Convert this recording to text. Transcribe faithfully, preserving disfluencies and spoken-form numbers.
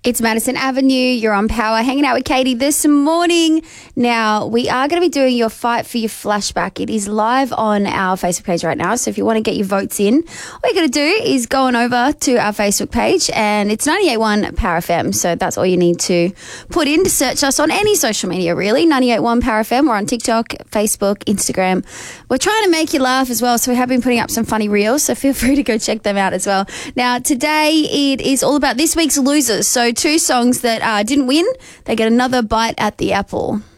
It's Madison Avenue. You're on Power, hanging out with Katie this morning. Now, we are going to be doing your Fight for Your Flashback. It is live on our Facebook page right now, so if you want to get your votes in, all you got to do is go on over to our Facebook page, and it's ninety-eight point one Power F M, so that's all you need to put in to search us on any social media, really. ninety-eight point one Power F M. We're on TikTok, Facebook, Instagram. We're trying to make you laugh as well, so we have been putting up some funny reels, so feel free to go check them out as well. Now, today it is all about this week's losers, so two songs that uh, didn't win, they get another bite at the apple.